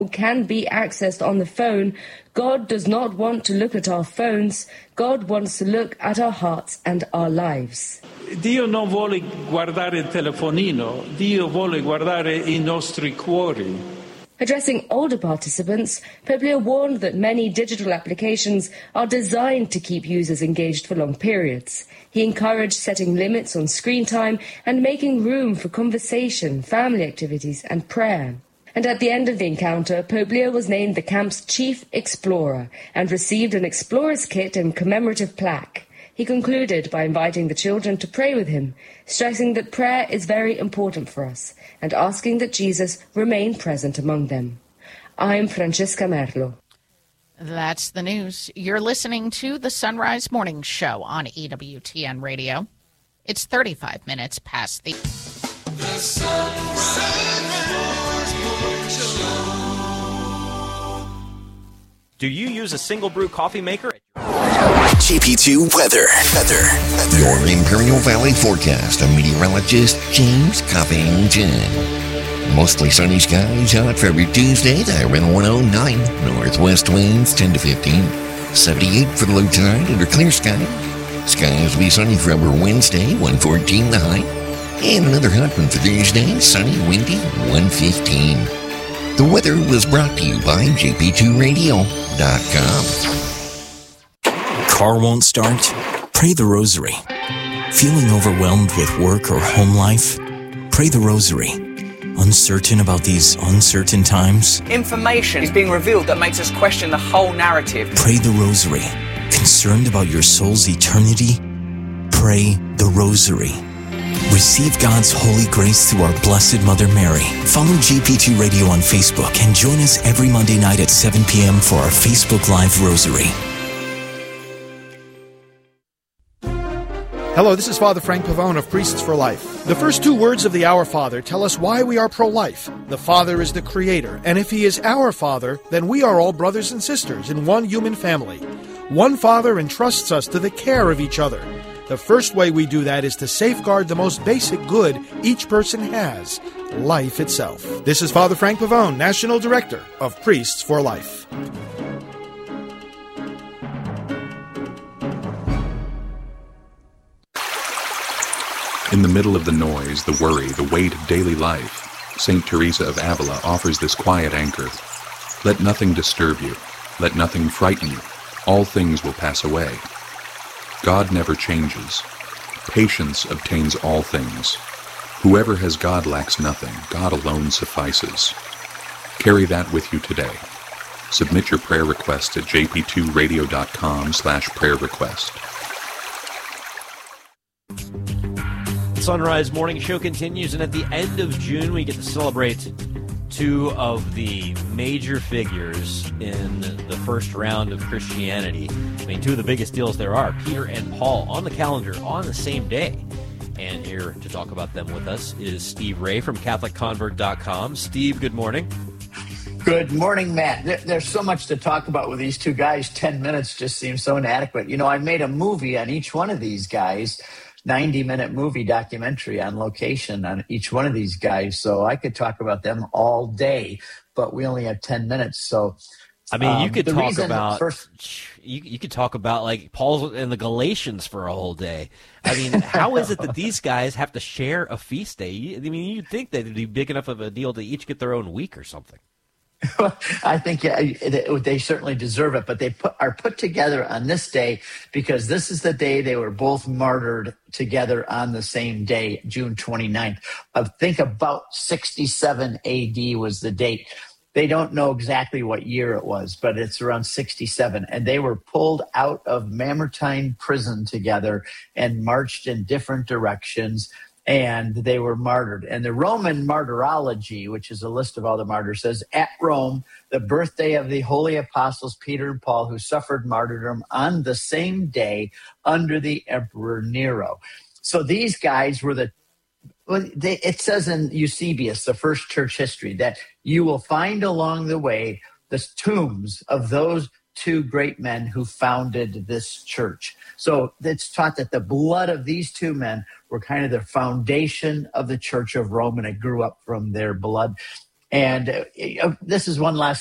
can be accessed on the phone, God does not want to look at our phones. God wants to look at our hearts and our lives. Dio non vuole guardare il telefonino, Dio vuole guardare I nostri cuori. Addressing older participants, Pope Leo warned that many digital applications are designed to keep users engaged for long periods. He encouraged setting limits on screen time and making room for conversation, family activities and prayer. And at the end of the encounter, Pope Leo was named the camp's chief explorer and received an explorer's kit and commemorative plaque. He concluded by inviting the children to pray with him, stressing that prayer is very important for us and asking that Jesus remain present among them. I'm Francesca Merlo. That's the news. You're listening to the Sunrise Morning Show on EWTN Radio. It's 35 minutes past the Sunrise Morning Show. Do you use a single brew coffee maker? GP2 weather. Your Imperial Valley forecast. A meteorologist, James Covington. Mostly sunny skies out for every Tuesday. The around 109. Northwest winds 10 to 15. 78 for the low tide under clear sky. Skies will be sunny for over Wednesday. 114 the high. And another hot one for Thursday. Sunny, windy, 115. The weather was brought to you by jp2radio.com. Car won't start? Pray the Rosary. Feeling overwhelmed with work or home life? Pray the Rosary. Uncertain about these uncertain times? Information is being revealed that makes us question the whole narrative. Pray the Rosary. Concerned about your soul's eternity? Pray the Rosary. Receive God's holy grace through our Blessed Mother Mary. Follow GP2 Radio on Facebook and join us every Monday night at 7 p.m. for our Facebook Live Rosary. Hello, this is Father Frank Pavone of Priests for Life. The first two words of the Our Father tell us why we are pro-life. The Father is the Creator, and if He is our Father, then we are all brothers and sisters in one human family. One Father entrusts us to the care of each other. The first way we do that is to safeguard the most basic good each person has, life itself. This is Father Frank Pavone, National Director of Priests for Life. In the middle of the noise, the worry, the weight of daily life, St. Teresa of Avila offers this quiet anchor. Let nothing disturb you. Let nothing frighten you. All things will pass away. God never changes. Patience obtains all things. Whoever has God lacks nothing. God alone suffices. Carry that with you today. Submit your prayer request at jp2radio.com/prayer request. Sunrise Morning Show continues, and at the end of June, we get to celebrate two of the major figures in the first round of Christianity. I mean, two of the biggest deals there are, Peter and Paul, on the calendar on the same day. And here to talk about them with us is Steve Ray from CatholicConvert.com. Steve, good morning. Good morning, Matt. There's so much to talk about with these two guys. 10 minutes just seems so inadequate. You know, I made a movie on each one of these guys, 90-minute movie documentary on location on each one of these guys. So I could talk about them all day, but we only have 10 minutes. So, I mean, you could talk about you could talk about like Paul and the Galatians for a whole day. I mean, how is it that these guys have to share a feast day? I mean, you'd think that it'd be big enough of a deal to each get their own week or something. I think they certainly deserve it, but they are put together on this day because this is the day they were both martyred together on the same day, June 29th. I think about 67 AD was the date. They don't know exactly what year it was, but it's around 67. And they were pulled out of Mamertine prison together and marched in different directions. And they were martyred. And the Roman Martyrology, which is a list of all the martyrs, says, at Rome, the birthday of the holy apostles Peter and Paul, who suffered martyrdom on the same day under the Emperor Nero. So these guys were it says in Eusebius, the first church history, that you will find along the way the tombs of those two great men who founded this church. So it's taught that the blood of these two men were kind of the foundation of the Church of Rome, and it grew up from their blood. And this is one last